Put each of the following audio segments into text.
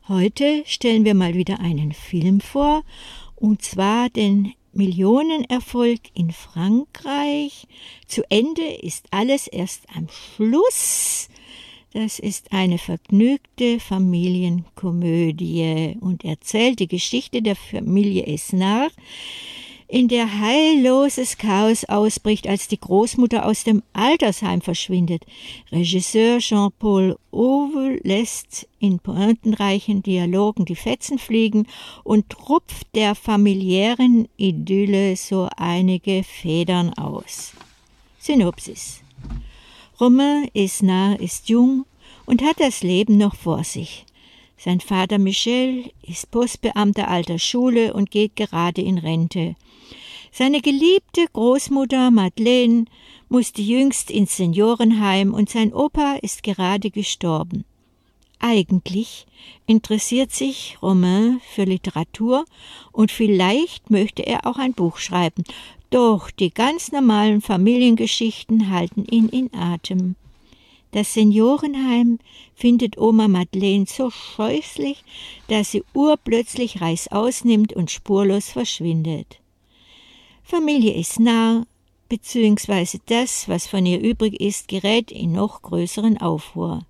Heute stellen wir mal wieder einen Film vor, und zwar den Millionenerfolg in Frankreich. Zu Ende ist alles erst am Schluss. Das ist eine vergnügte Familienkomödie und erzählt die Geschichte der Familie Esnard, in der heilloses Chaos ausbricht, als die Großmutter aus dem Altersheim verschwindet. Regisseur Jean-Paul Auvel lässt in pointenreichen Dialogen die Fetzen fliegen und rupft der familiären Idylle so einige Federn aus. Synopsis: Romain Esnard ist jung und hat das Leben noch vor sich. Sein Vater Michel ist Postbeamter alter Schule und geht gerade in Rente. Seine geliebte Großmutter Madeleine musste jüngst ins Seniorenheim und sein Opa ist gerade gestorben. Eigentlich interessiert sich Romain für Literatur und vielleicht möchte er auch ein Buch schreiben, doch die ganz normalen Familiengeschichten halten ihn in Atem. Das Seniorenheim findet Oma Madeleine so scheußlich, dass sie urplötzlich reißaus nimmt und spurlos verschwindet. Familie Esnard, beziehungsweise das, was von ihr übrig ist, gerät in noch größeren Aufruhr.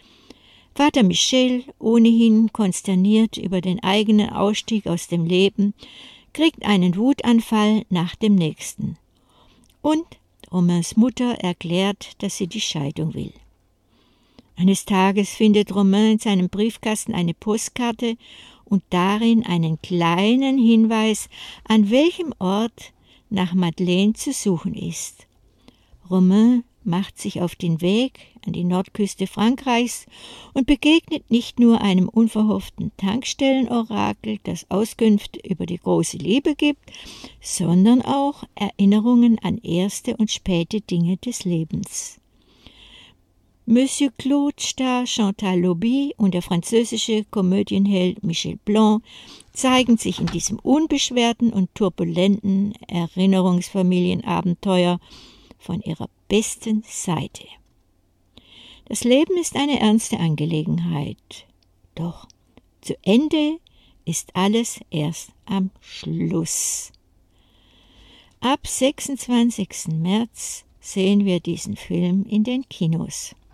Vater Michel, ohnehin konsterniert über den eigenen Ausstieg aus dem Leben, kriegt einen Wutanfall nach dem nächsten. Und Romains Mutter erklärt, dass sie die Scheidung will. Eines Tages findet Romain in seinem Briefkasten eine Postkarte und darin einen kleinen Hinweis, an welchem Ort nach Madeleine zu suchen ist. Romain macht sich auf den Weg an die Nordküste Frankreichs und begegnet nicht nur einem unverhofften Tankstellenorakel, das Auskünfte über die große Liebe gibt, sondern auch Erinnerungen an erste und späte Dinge des Lebens. Monsieur Claude Starr, Chantal Lobby und der französische Komödienheld Michel Blanc zeigen sich in diesem unbeschwerten und turbulenten Erinnerungsfamilienabenteuer von ihrer besten Seite. Das Leben ist eine ernste Angelegenheit, doch zu Ende ist alles erst am Schluss. Ab 26. März sehen wir diesen Film in den Kinos.